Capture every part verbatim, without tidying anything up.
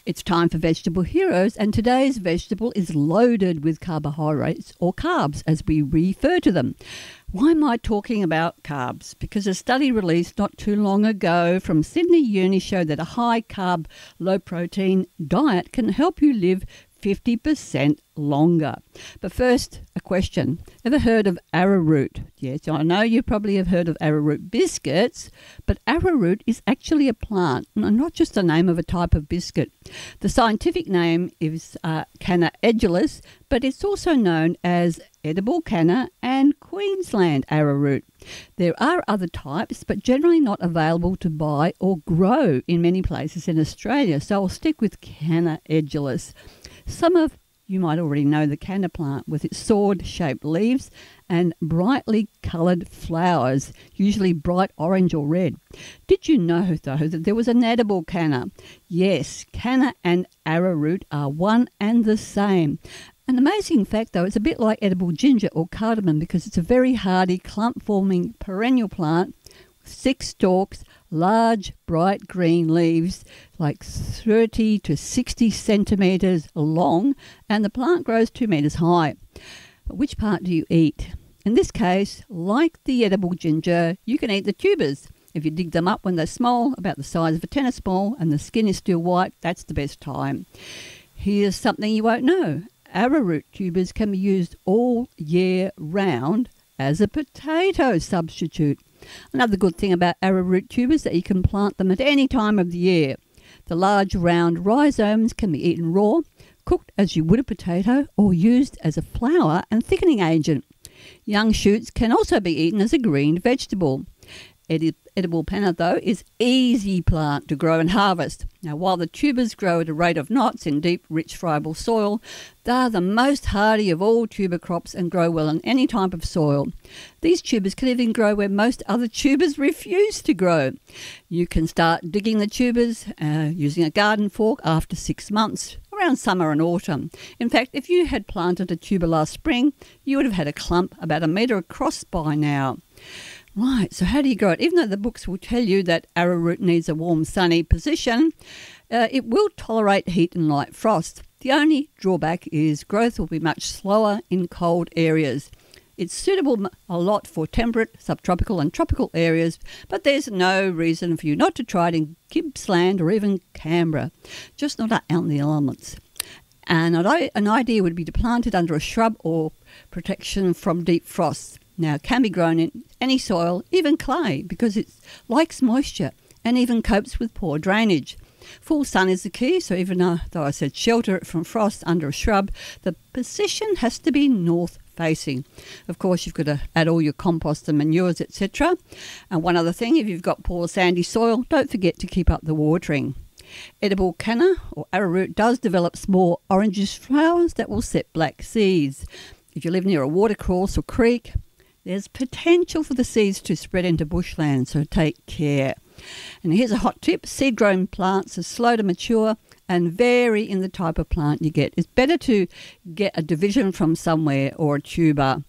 It's time for Vegetable Heroes, and today's vegetable is loaded with carbohydrates, or carbs as we refer to them. Why am I talking about carbs? Because a study released not too long ago from Sydney Uni showed that a high-carb, low-protein diet can help you live fifty percent longer. But first, a question. Ever heard of arrowroot? Yes, I know you probably have heard of arrowroot biscuits, but arrowroot is actually a plant, not just the name of a type of biscuit. The scientific name is uh, Canna edulis, but it's also known as edible canna and Queensland arrowroot. There are other types, but generally not available to buy or grow in many places in Australia, so I'll stick with Canna edulis. Some of you might already know the canna plant with its sword-shaped leaves and brightly coloured flowers, usually bright orange or red. Did you know, though, that there was an edible canna? Yes, canna and arrowroot are one and the same. An amazing fact, though, it's a bit like edible ginger or cardamom because it's a very hardy, clump-forming perennial plant with six stalks, large, bright green leaves, like thirty to sixty centimetres long, and the plant grows two metres high. But which part do you eat? In this case, like the edible ginger, you can eat the tubers. If you dig them up when they're small, about the size of a tennis ball, and the skin is still white, that's the best time. Here's something you won't know. Arrowroot tubers can be used all year round as a potato substitute. Another good thing about arrowroot tubers is that you can plant them at any time of the year. The large round rhizomes can be eaten raw, cooked as you would a potato, or used as a flour and thickening agent. Young shoots can also be eaten as a green vegetable. Edi- edible canna, though, is easy plant to grow and harvest. Now, while the tubers grow at a rate of knots in deep, rich, friable soil, they are the most hardy of all tuber crops and grow well in any type of soil. These tubers can even grow where most other tubers refuse to grow. You can start digging the tubers uh, using a garden fork after six months, around summer and autumn. In fact, if you had planted a tuber last spring, you would have had a clump about a metre across by now. Right, so how do you grow it? Even though the books will tell you that arrowroot needs a warm, sunny position, uh, it will tolerate heat and light frost. The only drawback is growth will be much slower in cold areas. It's suitable a lot for temperate, subtropical and tropical areas, but there's no reason for you not to try it in Gippsland or even Canberra, just not out in the elements. And an idea would be to plant it under a shrub or protection from deep frosts. Now, it can be grown in any soil, even clay, because it likes moisture and even copes with poor drainage. Full sun is the key, so even though I said shelter it from frost under a shrub, the position has to be north-facing. Of course, you've got to add all your compost and manures, et cetera. And one other thing, if you've got poor sandy soil, don't forget to keep up the watering. Edible canna, or arrowroot, does develop small orangish flowers that will set black seeds. If you live near a watercourse or creek, there's potential for the seeds to spread into bushland, so take care. And here's a hot tip. Seed-grown plants are slow to mature and vary in the type of plant you get. It's better to get a division from somewhere or a tuber.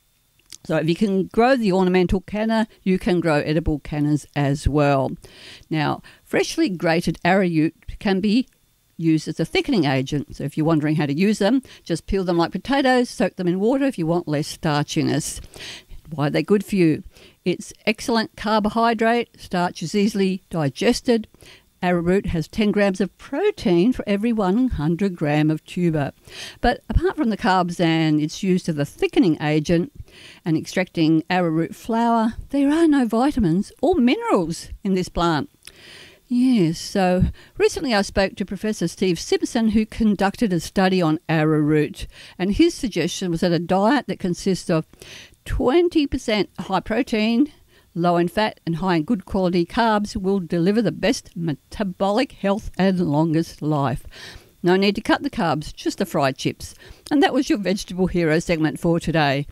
So if you can grow the ornamental canna, you can grow edible cannas as well. Now, freshly grated arrowroot can be used as a thickening agent. So if you're wondering how to use them, just peel them like potatoes, soak them in water if you want less starchiness. Why are they good for you? It's excellent carbohydrate. Starch is easily digested. Arrowroot has ten grams of protein for every one hundred gram of tuber. But apart from the carbs and its use as a thickening agent and extracting arrowroot flour, there are no vitamins or minerals in this plant. Yes, so recently I spoke to Professor Steve Simpson, who conducted a study on arrowroot, and his suggestion was that a diet that consists of twenty percent high protein, low in fat and high in good quality carbs will deliver the best metabolic health and longest life. No need to cut the carbs, just the fried chips. And that was your Vegetable Hero segment for today.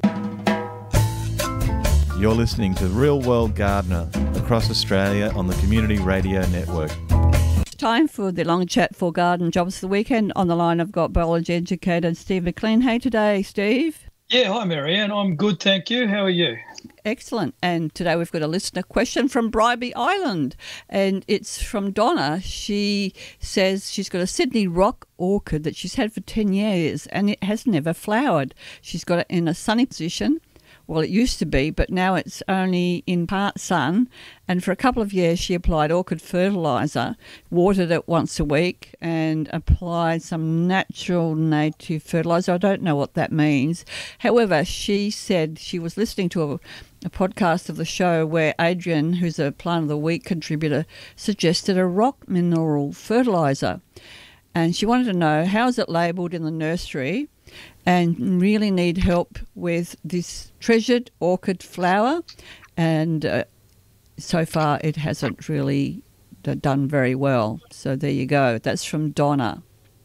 You're listening to Real World Gardener across Australia on the Community Radio Network. Time for the long chat for garden jobs for the weekend. On the line, I've got biology educator Steve McLean. Hey today, Steve. Yeah, hi Marianne. I'm good, thank you. How are you? Excellent. And today we've got a listener question from Bribie Island, and it's from Donna. She says she's got a Sydney rock orchid that she's had for ten years and it has never flowered. She's got it in a sunny position. Well, it used to be, but now it's only in part sun. And for a couple of years, she applied orchid fertiliser, watered it once a week, and applied some natural native fertiliser. I don't know what that means. However, she said she was listening to a, a podcast of the show where Adrian, who's a Plant of the Week contributor, suggested a rock mineral fertiliser. And she wanted to know, how is it labelled in the nursery? And really need help with this treasured orchid flower. And uh, so far it hasn't really d- done very well. So there you go. That's from Donna.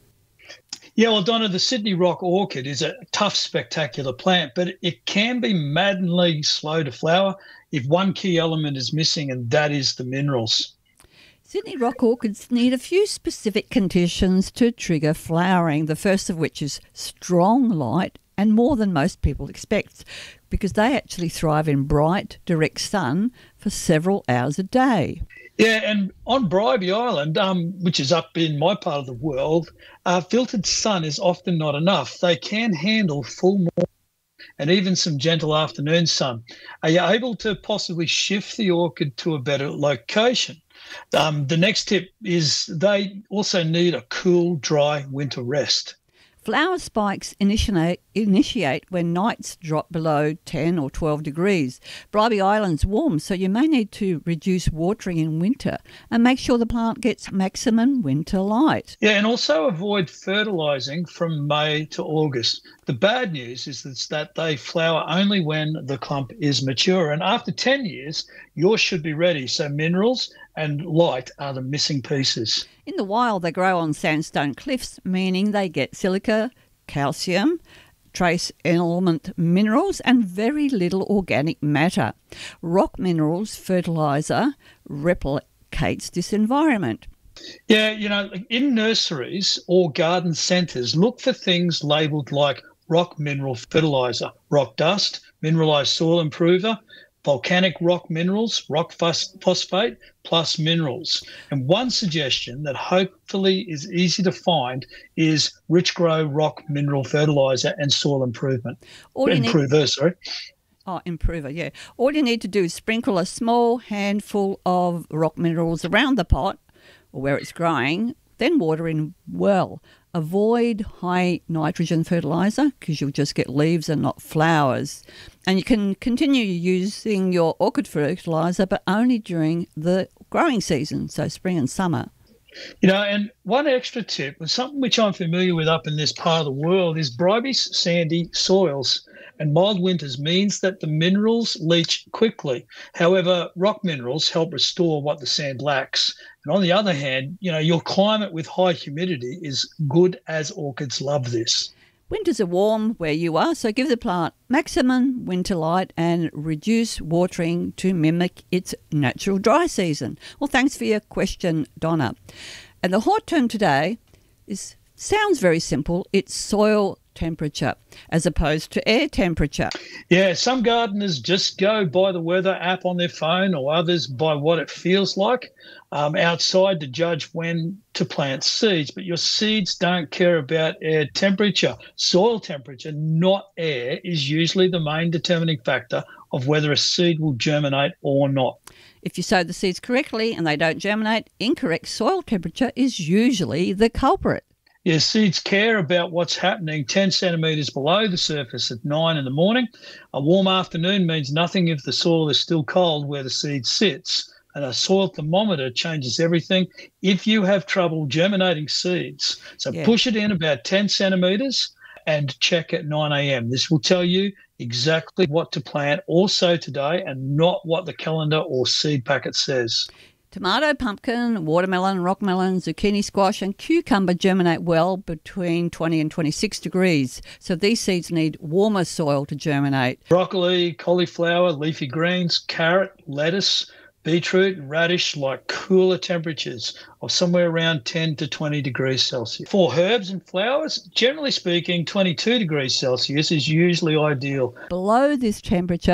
Yeah, well, Donna, the Sydney rock orchid is a tough, spectacular plant, but it can be maddeningly slow to flower if one key element is missing, and that is the minerals. Sydney rock orchids need a few specific conditions to trigger flowering, the first of which is strong light and more than most people expect, because they actually thrive in bright, direct sun for several hours a day. Yeah, and on Bribie Island, um, which is up in my part of the world, uh, filtered sun is often not enough. They can handle full morning and even some gentle afternoon sun. Are you able to possibly shift the orchid to a better location? Um, the next tip is they also need a cool, dry winter rest. Flower spikes initiate, initiate when nights drop below ten or twelve degrees. Bribie Island's warm, so you may need to reduce watering in winter and make sure the plant gets maximum winter light. Yeah, and also avoid fertilising from May to August. The bad news is that they flower only when the clump is mature, and after ten years, yours should be ready. So minerals and light are the missing pieces. In the wild, they grow on sandstone cliffs, meaning they get silica, calcium, trace element minerals, and very little organic matter. Rock minerals fertiliser replicates this environment. Yeah, you know, in nurseries or garden centres, look for things labelled like rock mineral fertiliser, rock dust, mineralised soil improver, volcanic rock minerals, rock phosphate, plus minerals. And one suggestion that hopefully is easy to find is Rich Grow rock mineral fertiliser and soil improvement. Improver, need- sorry. Oh, improver, yeah. All you need to do is sprinkle a small handful of rock minerals around the pot or where it's growing, then water in well. Avoid high nitrogen fertiliser because you'll just get leaves and not flowers. And you can continue using your orchid fertiliser, but only during the growing season, so spring and summer. You know, and one extra tip, and something which I'm familiar with up in this part of the world, is Bribie's sandy soils. And mild winters means that the minerals leach quickly. However, rock minerals help restore what the sand lacks. And on the other hand, you know, your climate with high humidity is good, as orchids love this. Winters are warm where you are, so give the plant maximum winter light and reduce watering to mimic its natural dry season. Well, thanks for your question, Donna. And the hot term today is sounds very simple. It's soil temperature as opposed to air temperature. Yeah, some gardeners just go by the weather app on their phone, or others by what it feels like um, outside to judge when to plant seeds. But your seeds don't care about air temperature. Soil temperature, not air, is usually the main determining factor of whether a seed will germinate or not. If you sow the seeds correctly and they don't germinate, incorrect soil temperature is usually the culprit. Yeah, seeds care about what's happening ten centimetres below the surface at nine in the morning. A warm afternoon means nothing if the soil is still cold where the seed sits. And a soil thermometer changes everything if you have trouble germinating seeds. So yeah. Push it in about ten centimetres and check at nine a.m. This will tell you exactly what to plant also today and not what the calendar or seed packet says. Tomato, pumpkin, watermelon, rockmelon, zucchini, squash and cucumber germinate well between twenty and twenty-six degrees. So these seeds need warmer soil to germinate. Broccoli, cauliflower, leafy greens, carrot, lettuce, beetroot and radish like cooler temperatures of somewhere around ten to twenty degrees Celsius. For herbs and flowers, generally speaking, twenty-two degrees Celsius is usually ideal. Below this temperature,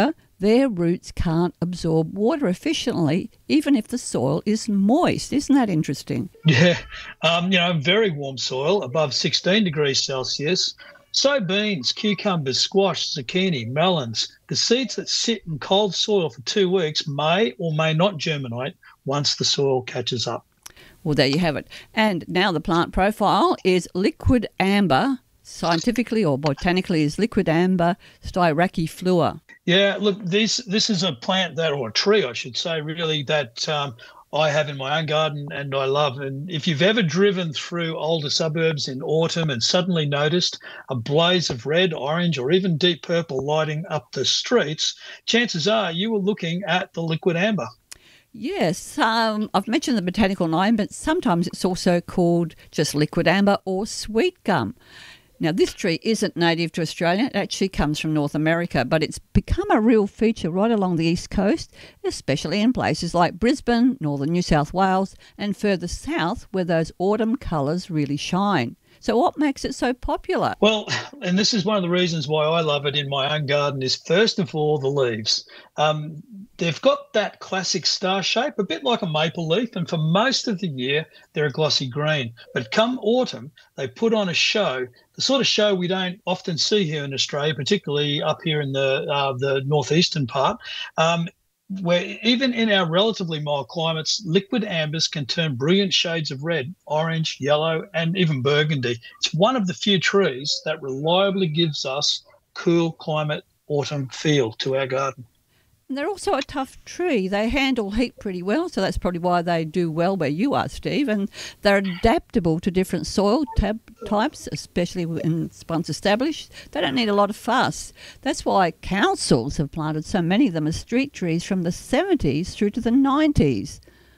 their roots can't absorb water efficiently, even if the soil is moist. Isn't that interesting? Yeah, um, you know, very warm soil, above sixteen degrees Celsius. So beans, cucumbers, squash, zucchini, melons, the seeds that sit in cold soil for two weeks may or may not germinate once the soil catches up. Well, there you have it. And now the plant profile is liquid amber. Scientifically or botanically is liquid amber styraciflua. Yeah, look, this this is a plant that, or a tree, I should say, really, that um, I have in my own garden and I love. And if you've ever driven through older suburbs in autumn and suddenly noticed a blaze of red, orange, or even deep purple lighting up the streets, chances are you were looking at the liquid amber. Yes, um, I've mentioned the botanical name, but sometimes it's also called just liquid amber or sweet gum. Now, this tree isn't native to Australia. It actually comes from North America, but it's become a real feature right along the East Coast, especially in places like Brisbane, northern New South Wales, and further south where those autumn colours really shine. So what makes it so popular? Well, and this is one of the reasons why I love it in my own garden is first of all the leaves. Um, they've got that classic star shape, a bit like a maple leaf, and for most of the year they're a glossy green. But come autumn, they put on a show, the sort of show we don't often see here in Australia, particularly up here in the uh, the northeastern part. Um, where even in our relatively mild climates, liquid ambers can turn brilliant shades of red, orange, yellow, and even burgundy. It's one of the few trees that reliably gives us cool climate autumn feel to our garden. And they're also a tough tree. They handle heat pretty well, so that's probably why they do well where you are, Steve. And they're adaptable to different soil tab- types, especially when once established. They don't need a lot of fuss. That's why councils have planted so many of them as street trees from the seventies through to the nineties.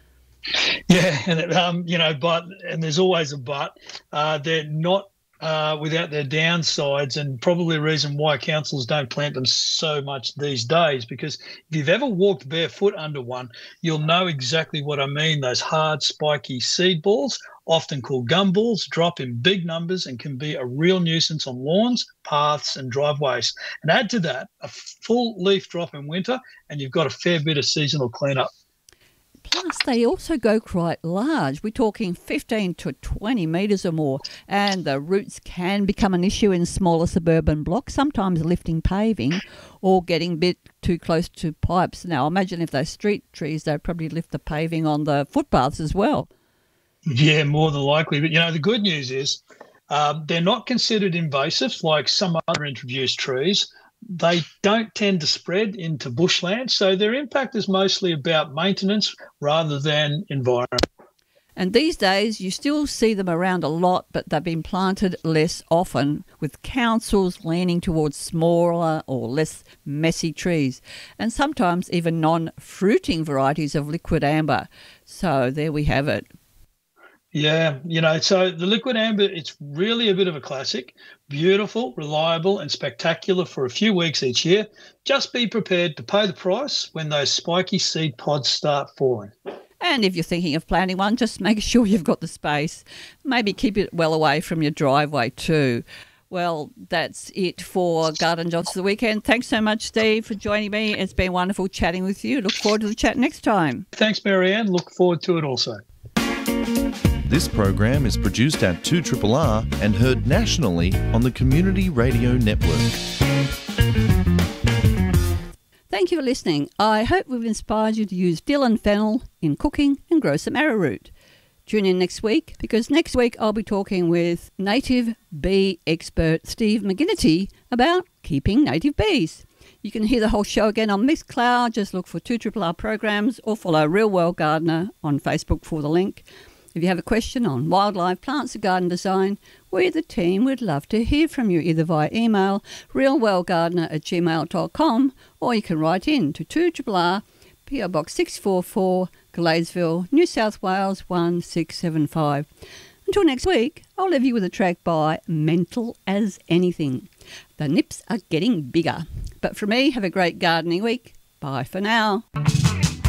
Yeah, and um, you know, but and there's always a but. Uh, they're not uh, without their downsides, and probably a reason why councils don't plant them so much these days. Because if you've ever walked barefoot under one, you'll know exactly what I mean. Those hard, spiky seed balls, often called gum balls, drop in big numbers and can be a real nuisance on lawns, paths, and driveways. And add to that a full leaf drop in winter, and you've got a fair bit of seasonal cleanup. Plus, they also go quite large. We're talking fifteen to twenty metres or more, and the roots can become an issue in smaller suburban blocks, sometimes lifting paving or getting a bit too close to pipes. Now, imagine if they're street trees, they'd probably lift the paving on the footpaths as well. Yeah, more than likely. But, you know, the good news is um, they're not considered invasive like some other introduced trees. They don't tend to spread into bushland, so their impact is mostly about maintenance rather than environment. And these days you still see them around a lot, but they've been planted less often, with councils leaning towards smaller or less messy trees, and sometimes even non-fruiting varieties of liquid amber. So there we have it. Yeah, you know, so the liquid amber, it's really a bit of a classic. Beautiful, reliable, and spectacular for a few weeks each year. Just be prepared to pay the price when those spiky seed pods start falling. And if you're thinking of planting one, just make sure you've got the space. Maybe keep it well away from your driveway too. Well, that's it for Garden Jobs for the weekend. Thanks so much, Steve, for joining me. It's been wonderful chatting with you. Look forward to the chat next time. Thanks, Marianne. Look forward to it also. This program is produced at two R R R and heard nationally on the Community Radio Network. Thank you for listening. I hope we've inspired you to use dill and fennel in cooking and grow some arrowroot. Tune in next week, because next week I'll be talking with native bee expert Steve McGinnity about keeping native bees. You can hear the whole show again on Mixcloud. Just look for two R R R programs or follow Real World Gardener on Facebook for the link. If you have a question on wildlife, plants or garden design, we, the team, would love to hear from you either via email, realworldgardener at gmail dot com, or you can write in to two R R R, P O Box six four four, Gladesville, New South Wales one six seven five. Until next week, I'll leave you with a track by Mental as Anything. The nips are getting bigger. But for me, have a great gardening week. Bye for now.